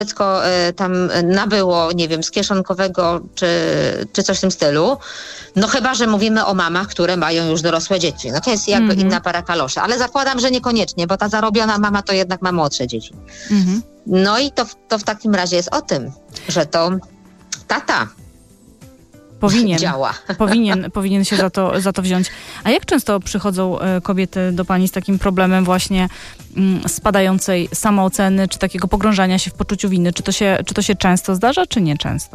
dziecko tam nabyło, nie wiem, z kieszonkowego czy coś w tym stylu. No chyba, że mówimy o mamach, które mają już dorosłe dzieci. No to jest jakby inna para kaloszy. Ale zakładam, że niekoniecznie, bo ta zarobiona mama to jednak ma młodsze dzieci. No i to w takim razie jest o tym, że to tata działa. Powinien się za to wziąć. A jak często przychodzą kobiety do pani z takim problemem właśnie spadającej samooceny, czy takiego pogrążania się w poczuciu winy? Czy to się często zdarza, czy nie często?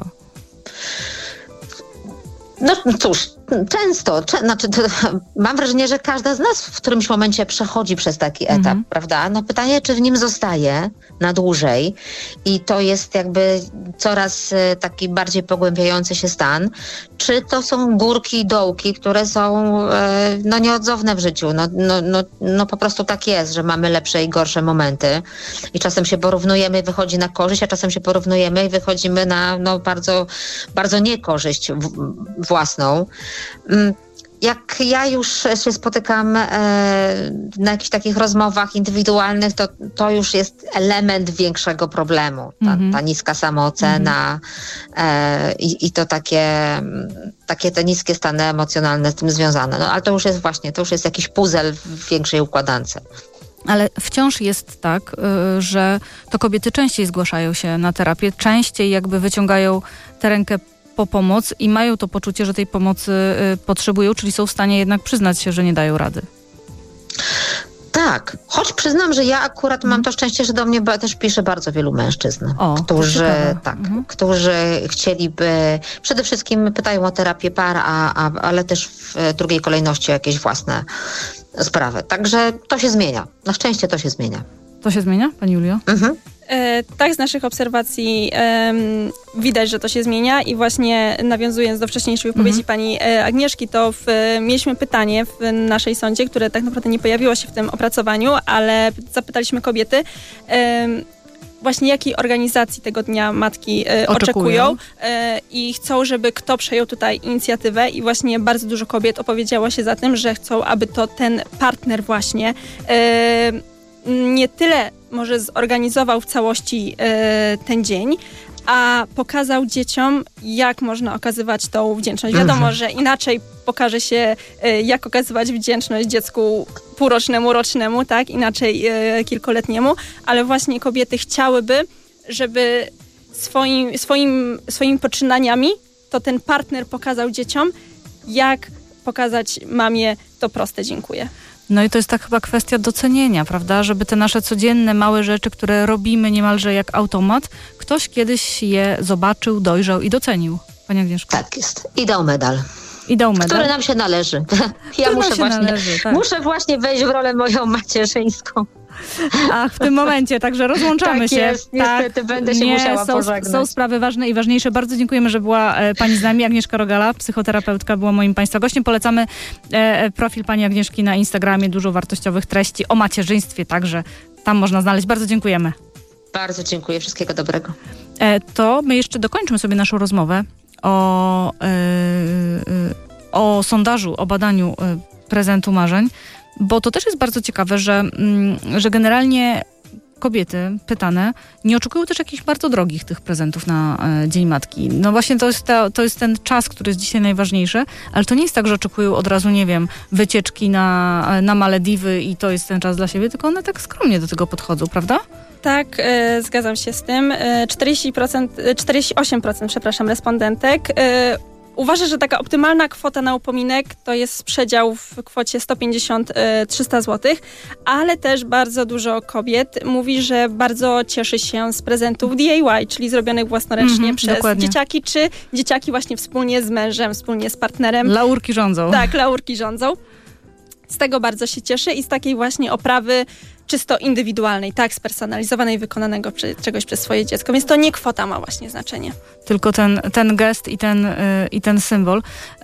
No cóż, często. Mam wrażenie, że każda z nas w którymś momencie przechodzi przez taki etap, prawda? No pytanie, czy w nim zostaje na dłużej i to jest jakby coraz taki bardziej pogłębiający się stan, czy to są górki i dołki, które są nieodzowne w życiu. No po prostu tak jest, że mamy lepsze i gorsze momenty i czasem się porównujemy i wychodzi na korzyść, a czasem się porównujemy i wychodzimy na bardzo, bardzo niekorzyść własną. Jak ja już się spotykam na jakichś takich rozmowach indywidualnych, to już jest element większego problemu. Ta niska samoocena i to takie te niskie stany emocjonalne z tym związane. No ale to już jest jakiś puzzle w większej układance. Ale wciąż jest tak, że to kobiety częściej zgłaszają się na terapię, częściej jakby wyciągają tę rękę po pomoc i mają to poczucie, że tej pomocy potrzebują, czyli są w stanie jednak przyznać się, że nie dają rady. Tak, choć przyznam, że ja akurat mam to szczęście, że do mnie też pisze bardzo wielu mężczyzn, którzy chcieliby, przede wszystkim pytają o terapię par, ale też w drugiej kolejności o jakieś własne sprawy. Także to się zmienia. Na szczęście to się zmienia. To się zmienia, pani Julio? Tak, z naszych obserwacji widać, że to się zmienia i właśnie nawiązując do wcześniejszej wypowiedzi pani Agnieszki, to mieliśmy pytanie w naszej sądzie, które tak naprawdę nie pojawiło się w tym opracowaniu, ale zapytaliśmy kobiety właśnie jakiej organizacji tego Dnia Matki oczekują i chcą, żeby kto przejął tutaj inicjatywę i właśnie bardzo dużo kobiet opowiedziało się za tym, że chcą, aby to ten partner właśnie nie tyle może zorganizował w całości ten dzień, a pokazał dzieciom, jak można okazywać tą wdzięczność. Wiadomo, że inaczej pokaże się, jak okazywać wdzięczność dziecku półrocznemu, rocznemu, tak? Inaczej kilkuletniemu, ale właśnie kobiety chciałyby, żeby swoimi poczynaniami to ten partner pokazał dzieciom, jak pokazać mamie to proste dziękuję. No i to jest tak chyba kwestia docenienia, prawda? Żeby te nasze codzienne, małe rzeczy, które robimy niemalże jak automat, ktoś kiedyś je zobaczył, dojrzał i docenił. Pani Agnieszko? Tak jest. I dał medal. Który nam się należy. Muszę właśnie wejść w rolę moją macierzyńską. Ach, w tym momencie, także rozłączamy się. Jest, niestety będę się musiała pożegnać. Są sprawy ważne i ważniejsze. Bardzo dziękujemy, że była pani z nami. Agnieszka Rogala, psychoterapeutka, była moim państwa gościem. Polecamy profil pani Agnieszki na Instagramie. Dużo wartościowych treści o macierzyństwie, także tam można znaleźć. Bardzo dziękujemy. Bardzo dziękuję. Wszystkiego dobrego. To my jeszcze dokończymy sobie naszą rozmowę o sondażu, o badaniu prezentu marzeń, bo to też jest bardzo ciekawe, że generalnie kobiety pytane nie oczekują też jakichś bardzo drogich tych prezentów na Dzień Matki. No właśnie to jest ten czas, który jest dzisiaj najważniejszy, ale to nie jest tak, że oczekują od razu, nie wiem, wycieczki na Malediwy i to jest ten czas dla siebie, tylko one tak skromnie do tego podchodzą, prawda? Tak, zgadzam się z tym. 48% respondentek uważa, że taka optymalna kwota na upominek to jest przedział w kwocie 150-300 zł, ale też bardzo dużo kobiet mówi, że bardzo cieszy się z prezentów DIY, czyli zrobionych własnoręcznie przez dzieciaki, czy dzieciaki właśnie wspólnie z mężem, wspólnie z partnerem. Laurki rządzą. Tak, laurki rządzą. Z tego bardzo się cieszy i z takiej właśnie oprawy czysto indywidualnej, tak, spersonalizowanej, wykonanego czegoś przez swoje dziecko. Więc to nie kwota ma właśnie znaczenie. Tylko ten gest i ten symbol.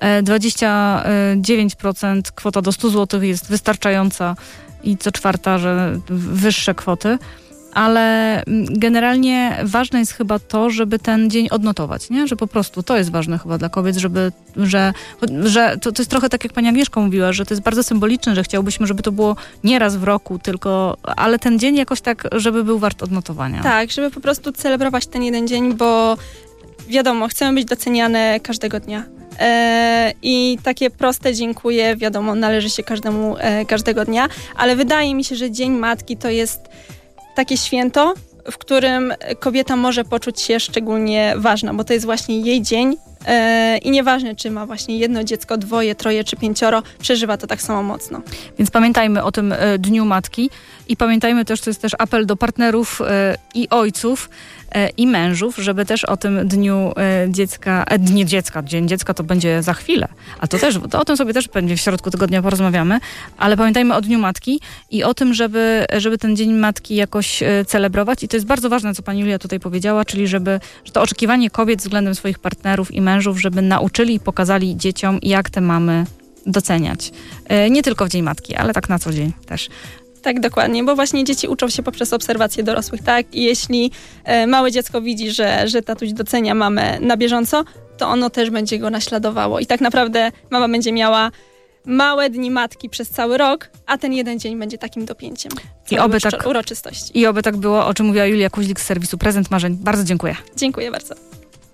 29% kwota do 100 zł jest wystarczająca i co czwarta, że wyższe kwoty. ale generalnie ważne jest chyba to, żeby ten dzień odnotować, nie? Że po prostu to jest ważne chyba dla kobiet, że to jest trochę tak, jak pani Agnieszka mówiła, że to jest bardzo symboliczne, że chciałbyśmy, żeby to było nie raz w roku, ale ten dzień jakoś tak, żeby był wart odnotowania. Tak, żeby po prostu celebrować ten jeden dzień, bo wiadomo, chcemy być doceniane każdego dnia. I takie proste dziękuję, wiadomo, należy się każdemu każdego dnia, ale wydaje mi się, że Dzień Matki to jest takie święto, w którym kobieta może poczuć się szczególnie ważna, bo to jest właśnie jej dzień i nieważne, czy ma właśnie jedno dziecko, 2, 3 czy 5, przeżywa to tak samo mocno. Więc pamiętajmy o tym Dniu Matki i pamiętajmy też, to jest też apel do partnerów i ojców i mężów, żeby też o tym Dniu Dziecka, Dzień Dziecka to będzie za chwilę, a to o tym sobie też pewnie w środku tygodnia porozmawiamy, ale pamiętajmy o Dniu Matki i o tym, żeby ten Dzień Matki jakoś celebrować i to jest bardzo ważne, co pani Julia tutaj powiedziała, czyli że to oczekiwanie kobiet względem swoich partnerów i mężów, żeby nauczyli i pokazali dzieciom, jak te mamy doceniać. Nie tylko w Dzień Matki, ale tak na co dzień też. Tak, dokładnie, bo właśnie dzieci uczą się poprzez obserwacje dorosłych, tak? I jeśli małe dziecko widzi, że tatuś docenia mamę na bieżąco, to ono też będzie go naśladowało. I tak naprawdę mama będzie miała małe dni matki przez cały rok, a ten jeden dzień będzie takim dopięciem. I oby uroczystości. I oby tak było, o czym mówiła Julia Kuźlik z serwisu Prezent Marzeń. Bardzo dziękuję. Dziękuję bardzo.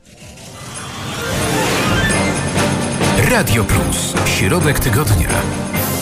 Radio Plus. Środek tygodnia.